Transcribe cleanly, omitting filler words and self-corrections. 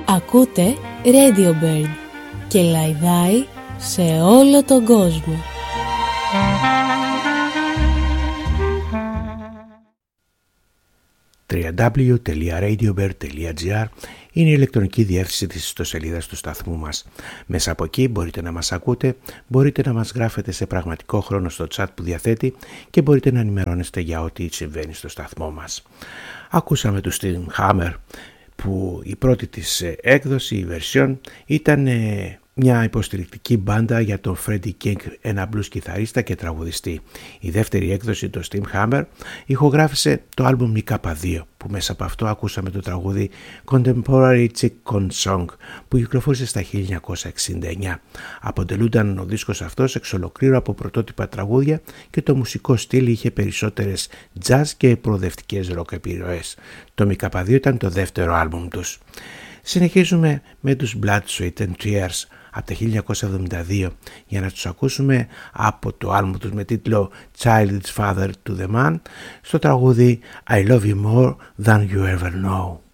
Ακούτε Radio Bird και λαϊδάει σε όλο τον κόσμο. www.radiobird.gr είναι η ηλεκτρονική διεύθυνση της ιστοσελίδας του σταθμού μας. Μέσα από εκεί μπορείτε να μας ακούτε, μπορείτε να μας γράφετε σε πραγματικό χρόνο στο chat που διαθέτει και μπορείτε να ενημερώνεστε για ό,τι συμβαίνει στο σταθμό μας. Ακούσαμε τους Steam Hammer, που η πρώτη της έκδοση, η version, ήταν μια υποστηρικτική μπάντα για τον Freddie King, ένα blues κιθαρίστα και τραγουδιστή. Η δεύτερη έκδοση, το Steam Hammer, ηχογράφησε το άλμπουμ Νικά-2, που μέσα από αυτό ακούσαμε το τραγούδι Contemporary Chick Con Song, που κυκλοφόρησε στα 1969. Αποτελούνταν ο δίσκος αυτός εξ ολοκλήρου από πρωτότυπα τραγούδια και το μουσικό στυλ είχε περισσότερες jazz και προοδευτικές rock επιρροές. Το Νικά-2 ήταν το δεύτερο άλμπουμ τους. Συνεχίζουμε με τους Blood, Sweat and Tears από το 1972 για να τους ακούσουμε από το άλμπουμ τους με τίτλο Child's Father to the Man στο τραγούδι I Love You More Than You Ever Know.